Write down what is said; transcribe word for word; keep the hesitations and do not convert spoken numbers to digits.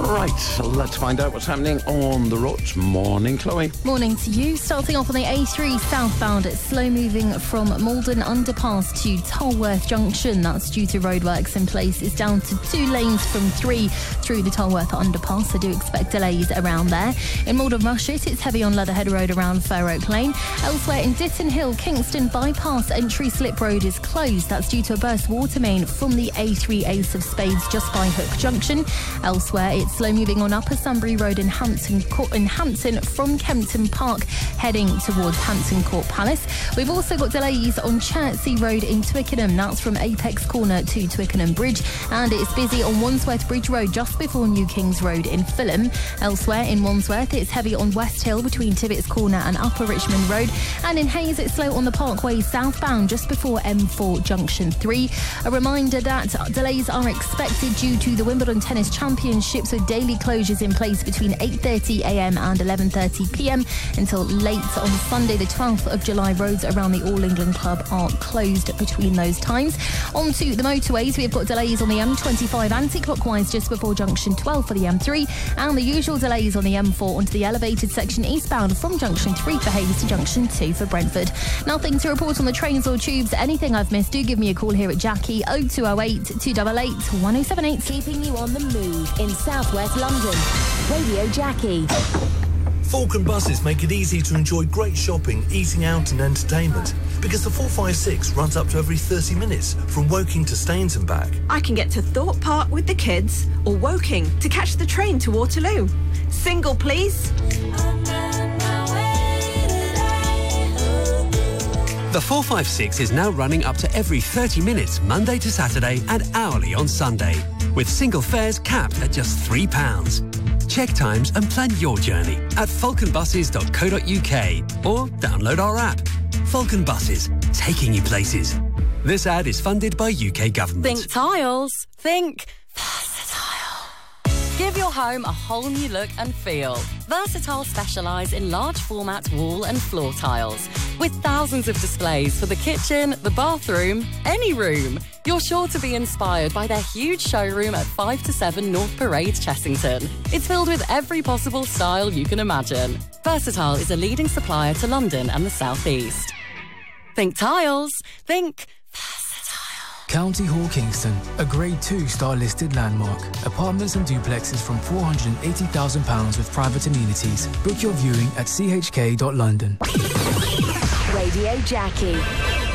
Right, so let's find out what's happening on the roads. Morning, Chloe. Morning to you. Starting off on the A three southbound, it's slow moving from Malden Underpass to Tolworth Junction. That's due to roadworks in place. It's down to two lanes from three through the Tolworth Underpass. I do expect delays around there. In Malden Rushet, it's heavy on Leatherhead Road around Fair Oak Lane. Elsewhere in Ditton Hill, Kingston Bypass entry slip road is closed. That's due to a burst water main from the A three Ace of Spades just by Hook Junction. Elsewhere, it's slow moving on Upper Sunbury Road in Hampton Court, in Hampton from Kempton Park heading towards Hampton Court Palace. We've also got delays on Chertsey Road in Twickenham. That's from Apex Corner to Twickenham Bridge. And it's busy on Wandsworth Bridge Road just before New Kings Road in Fulham. Elsewhere in Wandsworth, it's heavy on West Hill between Tibbets Corner and Upper Richmond Road. And in Hayes, it's slow on the Parkway southbound just before M four Junction three. A reminder that delays are expected due to the Wimbledon Tennis Championships, with daily closures in place between eight thirty a m and eleven thirty p m until late on Sunday the twelfth of July. Roads around the All England Club are closed between those times. On to the motorways, we've got delays on the M twenty-five anti-clockwise just before junction twelve for the M three, and the usual delays on the M four onto the elevated section eastbound from junction three for Hayes to junction two for Brentford. Nothing to report on the trains or tubes. Anything I've missed, do give me a call here at Jackie oh two oh eight, two eight eight, one oh seven eight. Keeping you on the move in southwest London. Radio Jackie. Falcon Buses make it easy to enjoy great shopping, eating out and entertainment, because the four five six runs up to every thirty minutes from Woking to Staines and back. I can get to Thorpe Park with the kids or Woking to catch the train to Waterloo. Single, please. The four five six is now running up to every thirty minutes, Monday to Saturday, and hourly on Sunday, with single fares capped at just three pounds. Check times and plan your journey at falcon buses dot co dot u k or download our app. Falcon Buses, taking you places. This ad is funded by U K Government. Think tiles. Think Versatile. Give your home a whole new look and feel. Versatile specialise in large format wall and floor tiles, with thousands of displays for the kitchen, the bathroom, any room. You're sure to be inspired by their huge showroom at five to seven North Parade, Chessington. It's filled with every possible style you can imagine. Versatile is a leading supplier to London and the South East. Think tiles. Think Versatile. County Hall Kingston, a Grade two star listed landmark. Apartments and duplexes from four hundred eighty thousand pounds with private amenities. Book your viewing at c h k dot london. Radio Jackie.